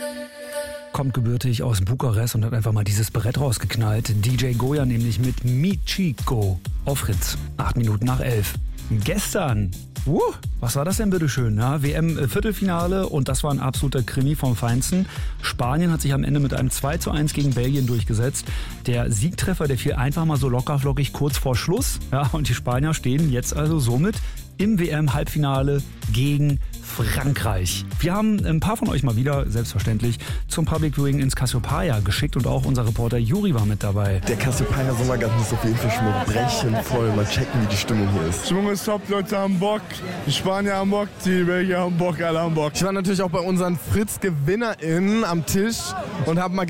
Kommt gebürtig aus Bukarest und hat einfach mal dieses Brett rausgeknallt. DJ Goya nämlich mit Michiko auf Fritz. 11:08. Gestern, was war das denn bitteschön? Ja, WM-Viertelfinale und das war ein absoluter Krimi vom Feinsten. Spanien hat sich am Ende mit einem 2:1 gegen Belgien durchgesetzt. Der Siegtreffer, der fiel einfach mal so lockerflockig kurz vor Schluss. Ja, und die Spanier stehen jetzt also somit im WM-Halbfinale gegen Frankreich. Wir haben ein paar von euch mal wieder, selbstverständlich, zum Public Viewing ins Cassiopeia geschickt und auch unser Reporter Juri war mit dabei. Der Cassiopeia Sommergarten ist auf jeden Fall schon mal brechend voll. Mal checken, wie die Stimmung hier ist. Stimmung ist top, die Leute haben Bock, die Spanier haben Bock, die Belgier haben Bock, alle haben Bock. Ich war natürlich auch bei unseren Fritz-GewinnerInnen am Tisch und habe mal